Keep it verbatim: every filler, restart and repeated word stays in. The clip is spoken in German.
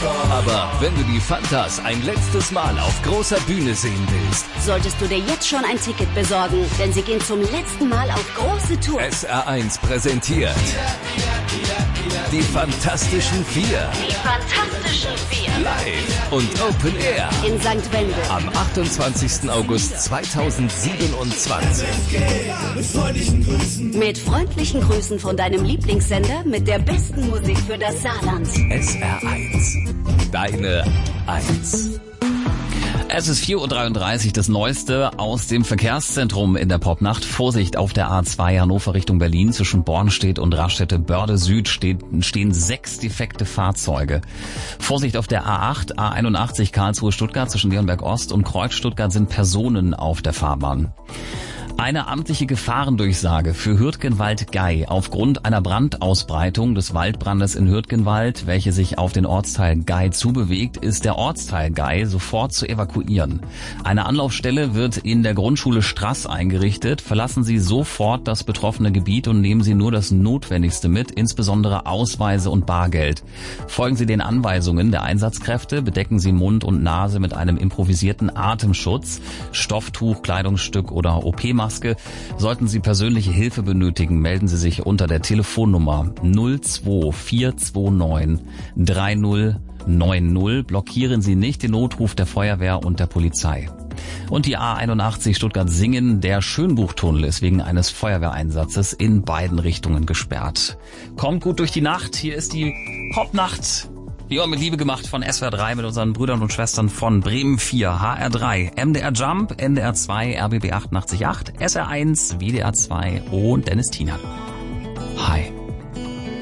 Aber wenn du die Fantas ein letztes Mal auf großer Bühne sehen willst, solltest du dir jetzt schon ein Ticket besorgen, denn sie gehen zum letzten Mal auf große Tour. S R eins präsentiert die Fantastischen Vier. Die Fantastischen Vier. Live und Open Air. In Sankt Wendel. Am achtundzwanzigsten August zweitausendsiebenundzwanzig. Mit freundlichen Grüßen von deinem Lieblingssender mit der besten Musik für das Saarland. S R eins. Deine Eins. Es ist vier Uhr dreiunddreißig, das Neueste aus dem Verkehrszentrum in der Popnacht. Vorsicht auf der A zwei Hannover Richtung Berlin. Zwischen Bornstedt und Raststätte Börde Süd steht, stehen sechs defekte Fahrzeuge. Vorsicht auf der A acht, A einundachtzig Karlsruhe Stuttgart. Zwischen Leonberg Ost und Kreuz Stuttgart sind Personen auf der Fahrbahn. Eine amtliche Gefahrendurchsage für Hürtgenwald-Gey aufgrund einer Brandausbreitung des Waldbrandes in Hürtgenwald, welche sich auf den Ortsteil Gey zubewegt, ist der Ortsteil Gey sofort zu evakuieren. Eine Anlaufstelle wird in der Grundschule Strass eingerichtet. Verlassen Sie sofort das betroffene Gebiet und nehmen Sie nur das Notwendigste mit, insbesondere Ausweise und Bargeld. Folgen Sie den Anweisungen der Einsatzkräfte, bedecken Sie Mund und Nase mit einem improvisierten Atemschutz, Stofftuch, Kleidungsstück oder O P-Maske. Sollten Sie persönliche Hilfe benötigen, melden Sie sich unter der Telefonnummer null zwei vier zwei neun drei null neun null. Blockieren Sie nicht den Notruf der Feuerwehr und der Polizei. Und die A einundachtzig Stuttgart-Singen, der Schönbuchtunnel, ist wegen eines Feuerwehreinsatzes in beiden Richtungen gesperrt. Kommt gut durch die Nacht, hier ist die Popnacht. Ja, mit Liebe gemacht von S W R drei mit unseren Brüdern und Schwestern von Bremen vier, H R drei, M D R Jump, N D R zwei, R B B achtundachtzig Komma acht, S R eins, W D R zwei und Dennis Tiener. Hi.